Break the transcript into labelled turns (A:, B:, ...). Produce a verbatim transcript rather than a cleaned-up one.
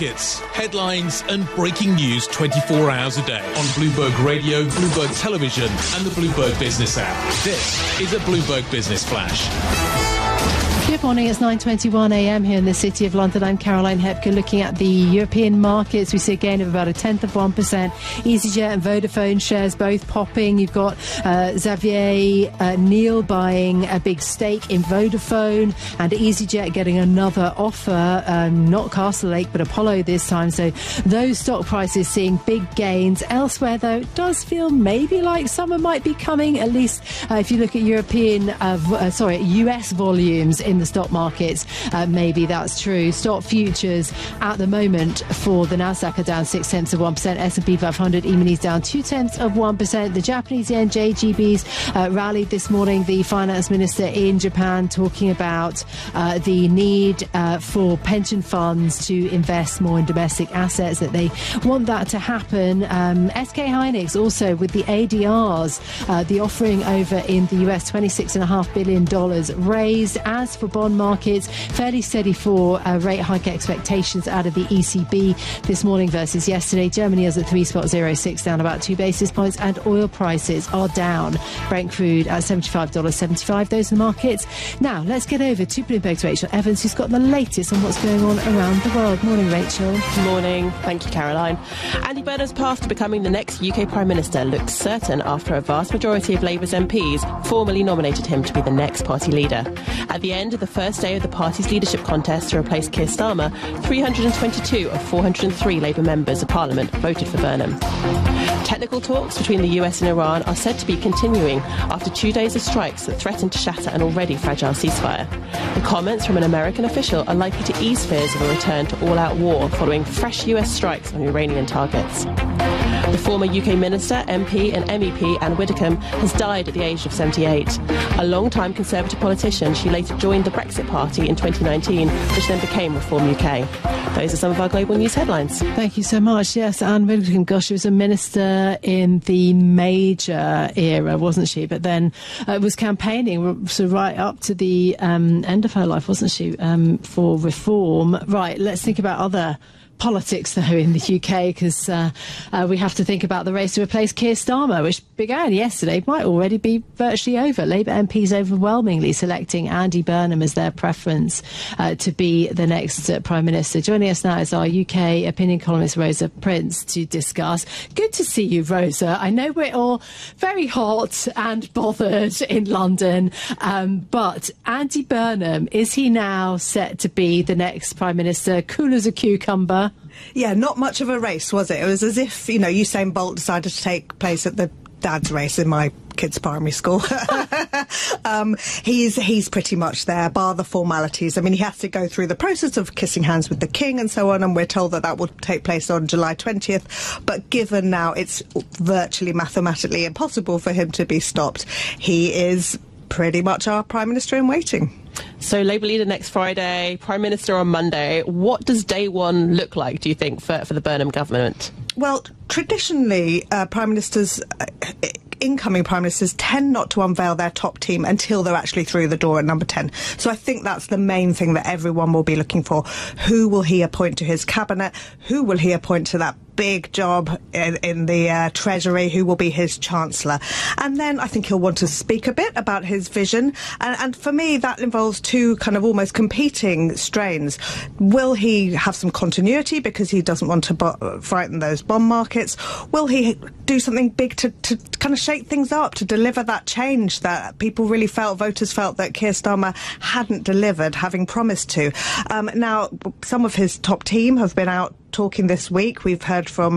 A: markets, headlines and breaking news twenty-four hours a day on Bloomberg Radio, Bloomberg Television and the Bloomberg Business app. This is a Bloomberg Business Flash.
B: Good morning, it's nine twenty-one a m here in the City of London. I'm Caroline Hepker. Looking at the European markets, we see a gain of about a tenth of one percent. EasyJet and Vodafone shares both popping. You've got uh, Xavier uh, Niel buying a big stake in Vodafone, and EasyJet getting another offer, um, not Castlelake but Apollo this time. So those stock prices seeing big gains. Elsewhere, though, it does feel maybe like summer might be coming, at least uh, if you look at European, uh, v- uh, sorry, U S volumes in the stock markets, uh, maybe that's true. Stock futures at the moment for the Nasdaq are down six tenths of one percent. S and P five hundred E-minis down two tenths of one percent. The Japanese yen, J G Bs, uh, rallied this morning. The finance minister in Japan talking about uh, the need uh, for pension funds to invest more in domestic assets, that they want that to happen. Um, S K Hynix also with the A D Rs, uh, the offering over in the U S, twenty-six point five billion dollars raised. As for bond markets, fairly steady for uh, rate hike expectations out of the E C B this morning versus yesterday. Germany is at three point oh six, down about two basis points, and oil prices are down. Brent crude at seventy-five dollars seventy-five. Those are the markets. Now, let's get over to Bloomberg's Rachel Evans, who's got the latest on what's going on around the world. Morning, Rachel.
C: Morning. Thank you, Caroline. Andy Burnham's path to becoming the next U K Prime Minister looks certain after a vast majority of Labour's M Ps formally nominated him to be the next party leader. At the end of the first day of the party's leadership contest to replace Keir Starmer, three hundred twenty-two of four hundred three Labour members of Parliament voted for Burnham. Technical talks between the U S and Iran are said to be continuing after two days of strikes that threaten to shatter an already fragile ceasefire. The comments from an American official are likely to ease fears of a return to all-out war following fresh U S strikes on Iranian targets. The former U K minister, M P and M E P Anne Widdecombe has died at the age of seventy-eight. A long-time Conservative politician, she later joined the Brexit Party in twenty nineteen, which then became Reform U K. Those are some of our global news headlines.
B: Thank you so much. Yes, Anne Widdecombe, gosh, she was a minister in the Major era, wasn't she? But then uh, was campaigning so right up to the um, end of her life, wasn't she, um, for reform. Right, let's think about other politics, though, in the U K, because uh, uh, we have to think about the race to replace Keir Starmer, which began yesterday, might already be virtually over. Labour M Ps overwhelmingly selecting Andy Burnham as their preference uh, to be the next uh, Prime Minister. Joining us now is our U K opinion columnist, Rosa Prince, to discuss. Good to see you, Rosa. I know we're all very hot and bothered in London, um, but Andy Burnham, is he now set to be the next Prime Minister? Cool as a cucumber?
D: Yeah, not much of a race, was it? It was as if, you know, Usain Bolt decided to take place at the dad's race in my kids' primary school. um, he's he's pretty much there, bar the formalities. I mean, he has to go through the process of kissing hands with the King and so on, and we're told that that will take place on July twentieth. But given now it's virtually mathematically impossible for him to be stopped, he is pretty much our Prime Minister in waiting.
C: So Labour leader next Friday, Prime Minister on Monday. What does day one look like, do you think, for, for the Burnham government?
D: Well, traditionally, uh, Prime Ministers... Uh, incoming Prime Ministers tend not to unveil their top team until they're actually through the door at number ten. So I think that's the main thing that everyone will be looking for. Who will he appoint to his cabinet? Who will he appoint to that big job in, in the uh, Treasury? Who will be his Chancellor? And then I think he'll want to speak a bit about his vision. And, and for me, that involves two kind of almost competing strains. Will he have some continuity because he doesn't want to bo- frighten those bond markets? Will he do something big to, to kind of shake things up, to deliver that change that people really felt, voters felt, that Keir Starmer hadn't delivered, having promised to? Um, now, some of his top team have been out talking this week. We've heard from